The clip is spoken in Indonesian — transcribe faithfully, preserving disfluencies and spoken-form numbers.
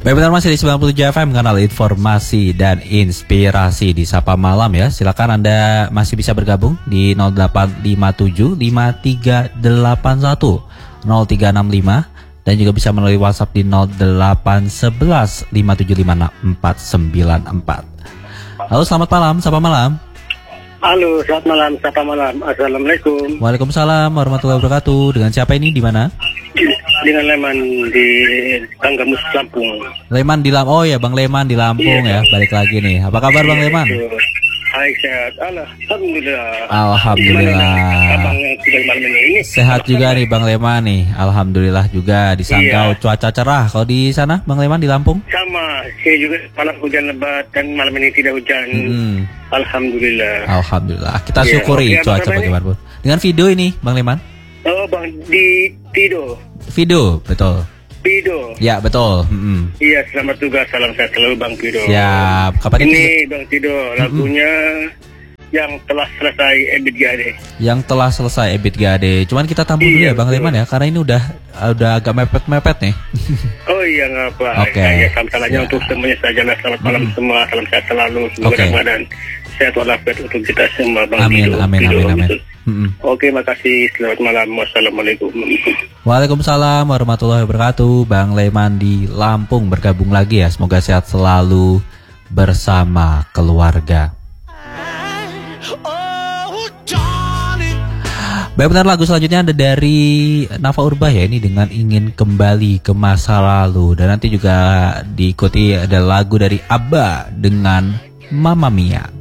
Baik, benar masih di sembilan puluh tujuh F M, kanal informasi dan inspirasi di Sapa Malam ya. Silakan Anda masih bisa bergabung di nol delapan lima tujuh lima tiga delapan satu nol tiga enam lima dan juga bisa melalui WhatsApp di nol delapan satu satu lima tujuh lima empat sembilan empat. Halo, selamat malam, Sapa Malam. Halo, selamat malam, Sapa Malam. Assalamualaikum. Waalaikumsalam warahmatullahi wabarakatuh. Dengan siapa ini, di mana? Dengan Leman di Tanggamus, Lampung. Leman di Lampung. Oh ya, Bang Leman di Lampung ya. Balik lagi nih. Apa kabar Bang Leman? Hai, sehat. Alhamdulillah. Alhamdulillah. Abang yang sudah malam ini. Sehat juga nih Bang Leman nih. Alhamdulillah juga di Sanggau Iya. cuaca cerah. Kalau di sana Bang Leman di Lampung? Sama, saya juga malam hujan lebat dan malam ini tidak hujan. Hmm. Alhamdulillah. Alhamdulillah. Kita Iya. syukuri Oke, apa cuaca kabarnya? bagaimanapun. Dengan video ini Bang Leman? Oh, Bang, di Tido. Video, betul. Pido. Ya, betul. Mm-mm. Iya, selamat tugas. Salam sehat selalu Bang Pido. Siap. Kapan Ini itu? Bang Pido, lagunya yang telah selesai Ebit Gade. Yang telah selesai Ebit Gade. Cuman kita tampung dulu Iya, ya Bang betul. Leman ya, karena ini udah udah agak mepet-mepet nih. Oh iya, nggak apa. Oke. Ya, salam salahnya Ya. untuk semuanya saja lah. Selamat malam Mm. semua. Salam sehat selalu. Semoga Oke. Ramadan sehat walafiat untuk kita semua Bang Amin, Pido. amin, Pido, amin, amin. gitu. Mm-mm. Oke, makasih. Selamat malam. Wassalamualaikum. Waalaikumsalam warahmatullahi wabarakatuh. Bang Leman di Lampung bergabung lagi ya. Semoga sehat selalu bersama keluarga. Baik, benar, lagu selanjutnya ada dari Nafa Urbah ya, ini dengan Ingin Kembali ke Masa Lalu. Dan nanti juga diikuti ada lagu dari Abba dengan Mamma Mia.